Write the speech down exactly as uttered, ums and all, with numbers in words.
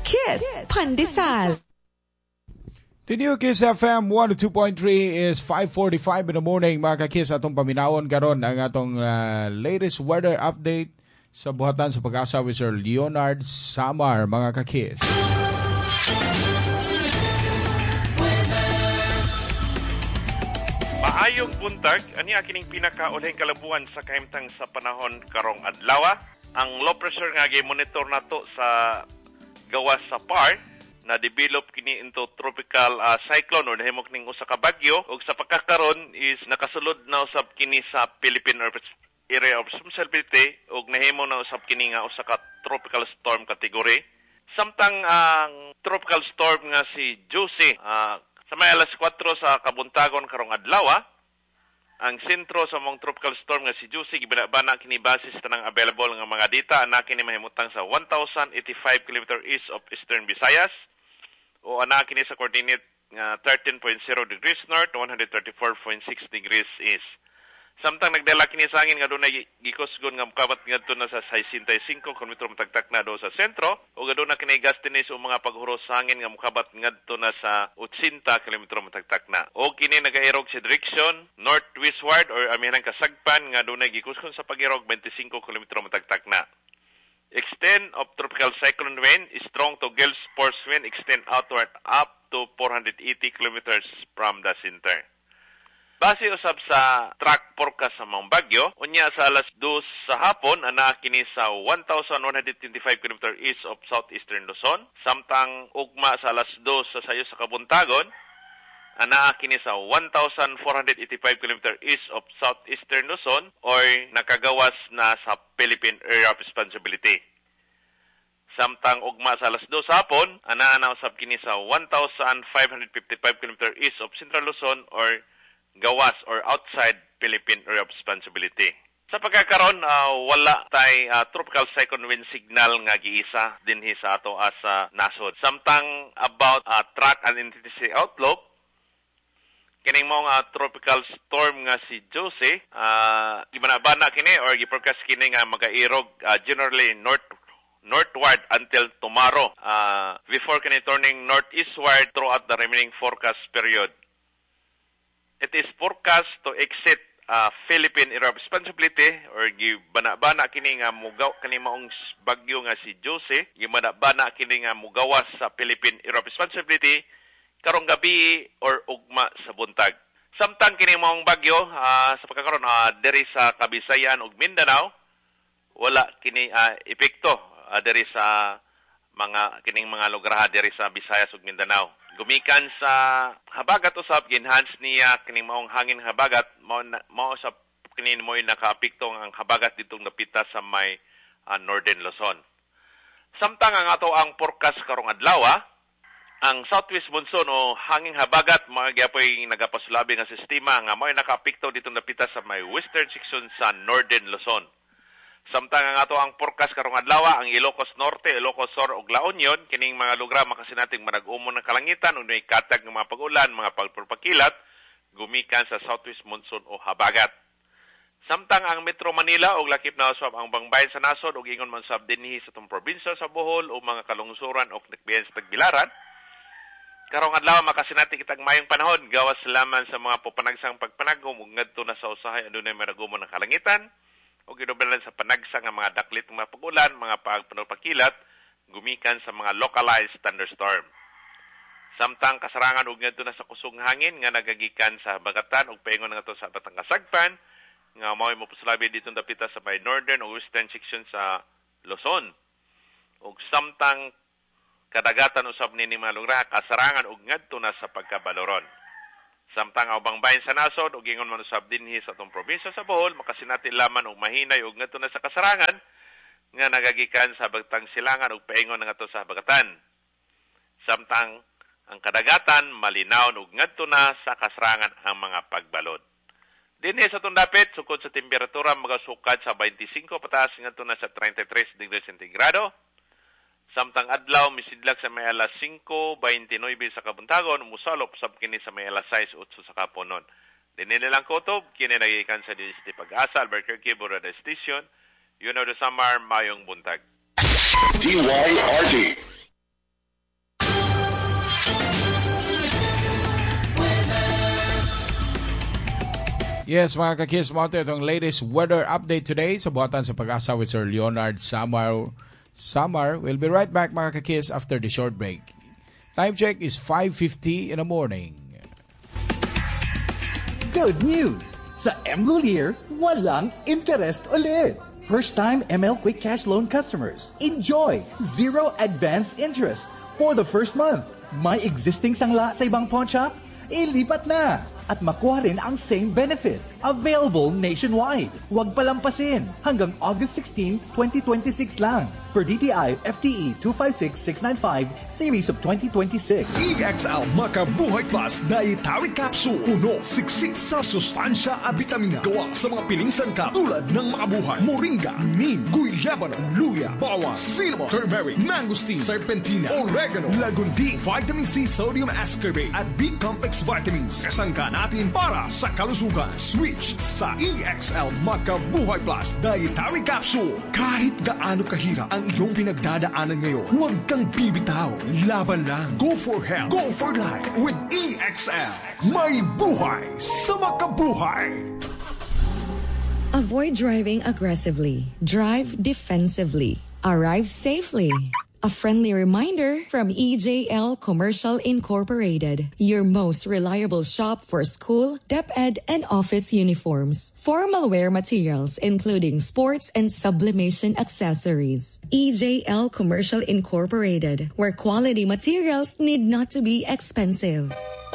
Kiss Pandesal. The new Kiss F M one oh two point three is five forty-five in the morning. Mga ka-Kiss, atong paminawon karon ang atong uh, latest weather update sa buhatan sa pag-asa with Sir Leonard Samar, mga ka-Kiss. Maayong buntag, ani akining pinakaulihing kalabuan sa kahimtang sa panahon karong adlaw. Ang low pressure nga gi-monitor nato sa gawas sa P A R na develop kini into tropical uh, cyclone or nahimok ning usa ka bagyo ug sa pagkakaron is nakasulod na usab kini sa Philippine area of responsibility ug nahimo na usab kini nga usa ka tropical storm category. Samtang ang uh, tropical storm nga si Josie uh, sa may alas kwatro sa kabuntagon karong adlaw, ang sentro sa mong tropical storm nga si Josie gibana-bana kini base sa tanang available nga mga data ana kini mahimutang sa one thousand eighty-five kilometers east of Eastern Visayas o ana kini sa coordinate nga thirteen point zero degrees north, one hundred thirty-four point six degrees east. Samtang nagdala kini sa hangin nga dunay gikusgon nga mokabat ngadto na sa sixty-five kilometers matagtak na do sa sentro ug aduna kini gustines o mga paghuros sa hangin nga mokabat ngadto na sa eighty kilometers matagtak na. O kini nagairog sa direction northwestward or amihanang kasagpan nga dunay gikusgon sa pagirog twenty-five kilometers matagtak na. Extent of tropical cyclone wind is strong to gale force wind extend outward up to four hundred eighty kilometers from the center. Base usab sa track forecast sa mga bagyo, unya sa alas dos sa hapon, ana kini sa one thousand one hundred twenty-five kilometers east of southeastern Luzon. Samtang ugma sa alas dos sa sayo sa kabuntagon, ana kini sa one thousand four hundred eighty-five kilometers east of southeastern Luzon or nakagawas na sa Philippine area of responsibility. Samtang ugma sa alas dos hapon, ana na usab kini sa one thousand five hundred fifty-five kilometers east of central Luzon or gawas or outside Philippine area of responsibility. Sa pagkakaroon, uh, wala tay uh, tropical cyclone wind signal nga giisa dinhi sa ato asa nasod. Samtang about uh, track and intensity outlook, kining mong uh, tropical storm nga si Josie, uh, gibana-bana kini or gi-forecast kini nga magairog uh, generally north northward until tomorrow uh, before kini turning northeastward throughout the remaining forecast period. It is forecast to exit uh, Philippine area of responsibility or gibana-bana kini nga mugaw kani maong bagyo nga si Josie, gibana-bana kini nga mugawas sa Philippine area of responsibility karong gabi or ugma sa buntag. Samtang kini maong bagyo uh, sa pagkakaroon uh, diri sa Kabisayan ug Mindanao, wala kini uh, epekto uh, diri sa mga kining mga lugar diri sa Visayas ug Mindanao. Gumikan sa habagat usab ginhans niya kining maong hangin habagat mao mao sa kini mo nakaapekto ang habagat ditong napita sa may uh, Northern Luzon. Samtang ang ato ang forecast karong adlaw, ang southwest monsoon o hangin habagat mao gyapon nagapasulabi nga sistema nga mao nakaapekto ditong napita sa may western section sa Northern Luzon. Samtang ang ato ang forecast karong adlaw, ang Ilocos Norte, Ilocos Sur ug La Union, kining mga lugar makasinating manag-umon ng kalangitan ug may katag ng mga pag-ulan, mga pagpurpakilat, gumikan sa southwest monsoon o habagat. Samtang ang Metro Manila ug lakip na usab ang bangbayan sa nasod ug ingon man sab dinhi sa tong probinsya sa Bohol o mga kalungsuran o nakbiyan sa Tagbilaran, karong adlaw makasinating kitag mayong panahon gawas laman sa mga popanagsang pagpanagom ug ngadto na sa usahay adunay manag-umon ng kalangitan. O ginubalan sa panagsa nga mga daklit ng mga pag-ulan, mga pagpakilat, gumikan sa mga localized thunderstorm. Samtang kasarangan og ngadto na sa kusog hangin nga nagagikan sa habagatan ug paingon nga to sa batang kasagpan nga mao'y mopusulabi dito dapita sa may northern o western section sa Luzon. Ug samtang kadagatan usab nini mga lugar kasarangan og ngadto na sa pagkabaloron. Samtang ubang bahin sa nasod ug ingon man usab dinhi sa atong probinsya sa Bohol makasinati laman og mahinay ug ngadto na sa kasarangan nga nagagikan sa bagtang silangan ug paingon nga to sa habagatan. Samtang ang kadagatan malinaw ug ngadto na sa kasarangan ang mga pagbalod. Dinhi sa atong dapit sukod sa temperatura magasukad sa twenty-five pataas ngadto na sa thirty-three degrees centigrado. Samtang adlaw misidlag sa may alas five twenty-nine sa kabuntagon, musalop sab kini sa may alas six eight sa kaponon. Dinhi nilang kutob kini nagikan sa D S T Pag-asa Albuquerque Borada Station. You know the summer mayong buntag. D Y R D Yes, mga kakis, mo ito itong latest weather update today sa buhatan sa Pag-asa with Sir Leonard Samar. Samar, we'll be right back mga kakis after the short break. Time check is five fifty in the morning. Good news! Sa M. Lulier, walang interest ulit. First-time M L Quick Cash Loan customers, enjoy zero advance interest for the first month. May existing sangla sa ibang pawn shop? Ilipat na at makuha rin ang same benefit. Available nationwide. Huwag palampasin. Hanggang August sixteenth, twenty twenty-six lang. Per D T I F T E two five six six nine five Series of twenty twenty-six. E X L Makabuhay Plus Dietary Capsule. Puno, siksik sa sustansya at vitamina. Gawa sa mga piling sangkap tulad ng Makabuhay, Moringa, Neem, Guyabano, Luya, Bawas, Cinnamon, Turmeric, Mangosteen, Serpentina, Oregano, Lagundi, Vitamin C, Sodium Ascorbate at B-Complex Vitamins. Kasangka natin para sa kalusugan. Switch sa E X L Makabuhay Plus Dietary Capsule. Kahit gaano kahirap ang iyong pinagdadaanan ngayon, huwag kang bibitaw. Laban lang. Go for health. Go for life with E X L. May buhay sa makabuhay. Avoid driving aggressively. Drive defensively. Arrive safely. A friendly reminder from E J L Commercial Incorporated, your most reliable shop for school, DepEd, and office uniforms. Formal wear materials, including sports and sublimation accessories. E J L Commercial Incorporated, where quality materials need not to be expensive.